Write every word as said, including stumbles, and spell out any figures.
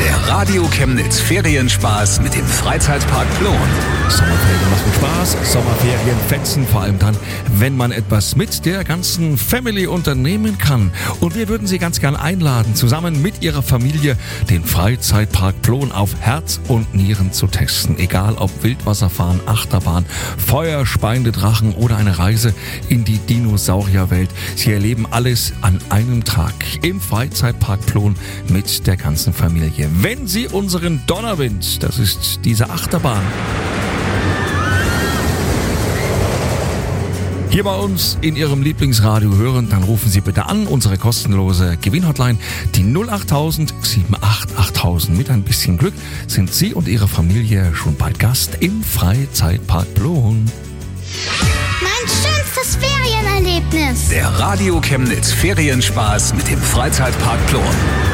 Der Radio Chemnitz Ferienspaß mit dem Freizeitpark Plon. Sommerferien machen Spaß, Sommerferien fetzen, vor allem dann, wenn man etwas mit der ganzen Family unternehmen kann. Und wir würden Sie ganz gern einladen, zusammen mit Ihrer Familie den Freizeitpark Plon auf Herz und Nieren zu testen. Egal ob Wildwasserfahren, Achterbahn, Feuer, speiende Drachen oder eine Reise in die Dinosaurierwelt. Sie erleben alles an einem Tag im Freizeitpark Plon mit der ganzen Familie. Wenn Sie unseren Donnerwind, das ist diese Achterbahn, hier bei uns in Ihrem Lieblingsradio hören, dann rufen Sie bitte an, unsere kostenlose Gewinnhotline, die null acht null null sieben acht acht null null. Mit ein bisschen Glück sind Sie und Ihre Familie schon bald Gast im Freizeitpark Plon. Mein schönstes Ferienerlebnis. Der Radio Chemnitz Ferienspaß mit dem Freizeitpark Plon.